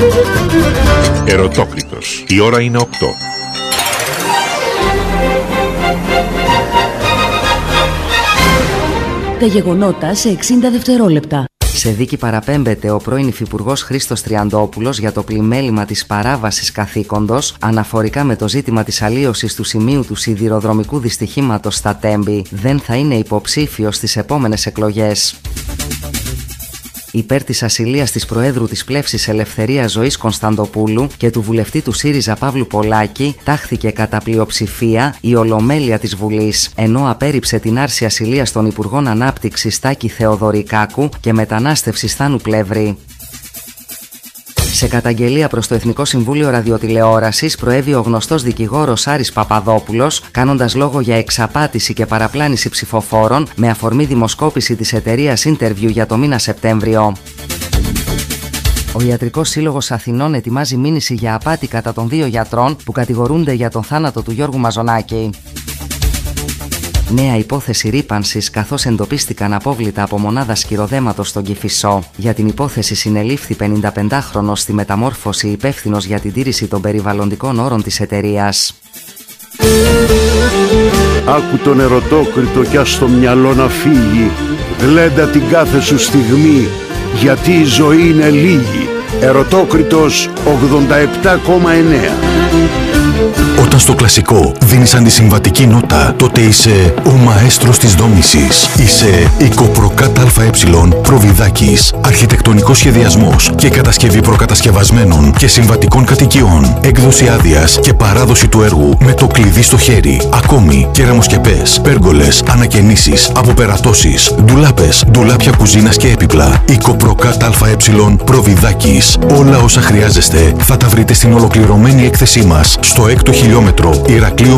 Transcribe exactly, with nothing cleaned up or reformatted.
Ερωτόκριτος. Η ώρα είναι οκτώ. Τα γεγονότα σε εξήντα δευτερόλεπτα. Σε δίκη παραπέμπεται ο πρώην Υφυπουργός Χρήστος Τριαντόπουλος για το πλημέλημα της παράβασης καθήκοντος αναφορικά με το ζήτημα της αλλίωσης του σημείου του σιδηροδρομικού δυστυχήματος στα Τέμπη. Δεν θα είναι υποψήφιος στις επόμενες εκλογές. Υπέρ της ασυλίας της Προέδρου της Πλεύσης Ελευθερίας Ζωής Κωνσταντοπούλου και του βουλευτή του ΣΥΡΙΖΑ Παύλου Πολάκη τάχθηκε κατά πλειοψηφία η Ολομέλεια της Βουλής, ενώ απέρριψε την άρση ασυλίας των Υπουργών Ανάπτυξης Τάκη Θεοδωρικάκου και Μετανάστευσης Θάνου Πλεύρη. Σε καταγγελία προς το Εθνικό Συμβούλιο Ραδιοτηλεόρασης προέβη ο γνωστός δικηγόρος Άρης Παπαδόπουλος, κάνοντας λόγο για εξαπάτηση και παραπλάνηση ψηφοφόρων με αφορμή δημοσκόπηση της εταιρείας Interview για το μήνα Σεπτέμβριο. Ο Ιατρικός Σύλλογος Αθηνών ετοιμάζει μήνυση για απάτη κατά των δύο γιατρών που κατηγορούνται για τον θάνατο του Γιώργου Μαζονάκη. Νέα υπόθεση ρύπανσης καθώς εντοπίστηκαν απόβλητα από μονάδα σκυροδέματος στον Κηφισό. Για την υπόθεση συνελήφθη πενηνταπεντάχρονος στη Μεταμόρφωση υπεύθυνος για την τήρηση των περιβαλλοντικών όρων της εταιρείας. Άκου τον ερωτόκριτο κι ας το μυαλό να φύγει. Γλέντα την κάθε σου στιγμή, γιατί η ζωή είναι λίγη. Ερωτόκριτος ογδόντα επτά κόμμα εννέα. Όταν στο κλασικό δίνεις αντισυμβατική νότα, τότε είσαι ο μαέστρος της δόμησης. Είσαι Οικοπροκάτ ΑΕ Προβιδάκης. Αρχιτεκτονικός σχεδιασμός και κατασκευή προκατασκευασμένων και συμβατικών κατοικιών. Έκδοση άδειας και παράδοση του έργου με το κλειδί στο χέρι. Ακόμη κεραμοσκεπές, πέργολες, ανακαινήσεις, αποπερατώσεις, ντουλάπες, ντουλάπια κουζίνας και έπιπλα. Οικοπροκάτ ΑΕ Προβιδάκης. Όλα όσα χρειάζεστε θα τα βρείτε στην ολοκληρωμένη έκθεσή μας στο έκτο χιλιόμετρο Ηρακλείου